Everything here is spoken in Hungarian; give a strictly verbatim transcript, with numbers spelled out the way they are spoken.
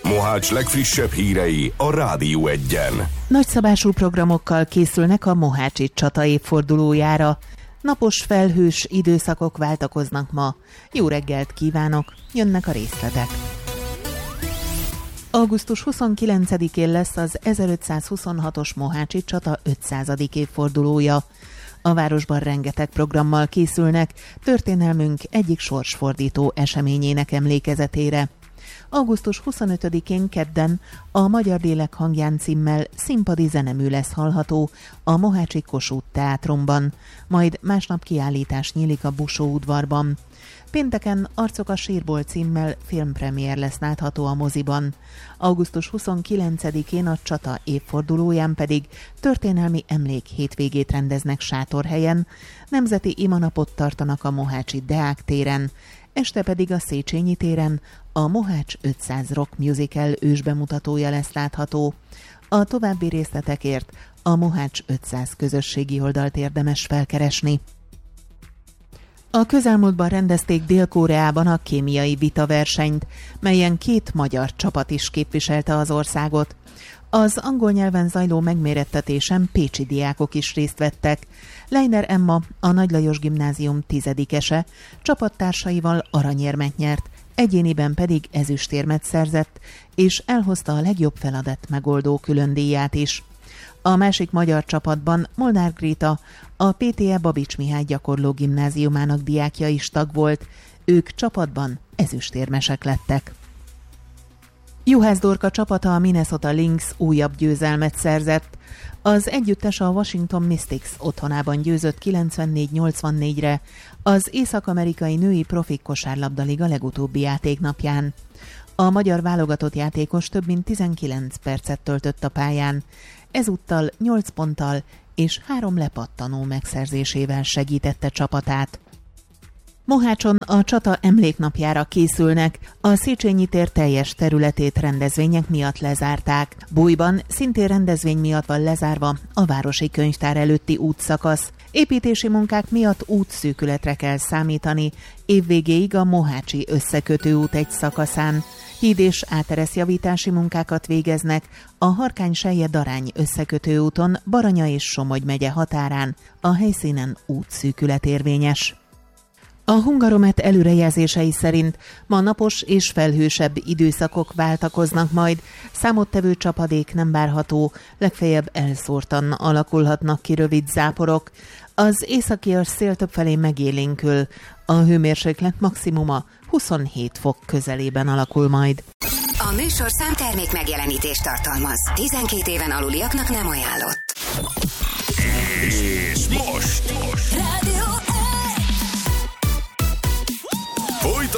Mohács legfrissebb hírei a Rádió Egyen. Nagyszabású programokkal készülnek a mohácsi csata évfordulójára. Napos, felhős időszakok váltakoznak ma. Jó reggelt kívánok, jönnek a részletek. augusztus huszonkilencedikén lesz az ezerötszázhuszonhatos mohácsi csata ötszázadik évfordulója. A városban rengeteg programmal készülnek történelmünk egyik sorsfordító eseményének emlékezetére. augusztus huszonötödikén kedden a Magyar Lélek hangján címmel színpadi zenemű lesz hallható a mohácsi Kossuth Teátrumban, majd másnap kiállítás nyílik a Busó udvarban. Pénteken Arcok a sírból címmel filmpremiér lesz látható a moziban. augusztus huszonkilencedikén a csata évfordulóján pedig történelmi emlék hétvégét rendeznek Sátorhelyen, nemzeti imanapot tartanak a mohácsi Deák téren, este pedig a Széchenyi téren a Mohács ötszáz Rock Musical ősbemutatója lesz látható. A további részletekért a Mohács ötszáz közösségi oldalt érdemes felkeresni. A közelmúltban rendezték Dél-Koreában a kémiai vitaversenyt, melyen két magyar csapat is képviselte az országot. Az angol nyelven zajló megmérettetésen pécsi diákok is részt vettek. Leiner Emma, a Nagy Lajos Gimnázium tizedikese, csapattársaival aranyérmet nyert, egyéniben pedig ezüstérmet szerzett, és elhozta a legjobb feladat megoldó különdíját is. A másik magyar csapatban Molnár Gréta, a pé té é Babics Mihály gyakorló gimnáziumának diákja is tag volt, ők csapatban ezüstérmesek lettek. Juhász Dorka csapata, a Minnesota Lynx újabb győzelmet szerzett. Az együttes a Washington Mystics otthonában győzött kilencvennégy nyolcvannégyre az észak-amerikai női profi kosárlabdaliga legutóbbi játéknapján. A magyar válogatott játékos több mint tizenkilenc percet töltött a pályán, ezúttal nyolc ponttal és három lepattanó megszerzésével segítette csapatát. Mohácson a csata emléknapjára készülnek, a Széchenyi tér teljes területét rendezvények miatt lezárták. Bújban szintén rendezvény miatt van lezárva a városi könyvtár előtti útszakasz. Építési munkák miatt útszűkületre kell számítani, évvégéig a mohácsi összekötő út egy szakaszán. Híd és átereszjavítási munkákat végeznek a Harkány-Selje-Darány összekötő úton Baranya és Somogy megye határán, a helyszínen útszűkület érvényes. A Hungaromet előrejelzései szerint ma napos és felhősebb időszakok váltakoznak majd, számottevő csapadék nem várható, legfeljebb elszórtan alakulhatnak ki rövid záporok. Az északias szél többfelé megélénkül, a hőmérséklet maximuma huszonhét fok közelében alakul majd. A műsorszám termék megjelenítést tartalmaz. tizenkét éven aluliaknak nem ajánlott.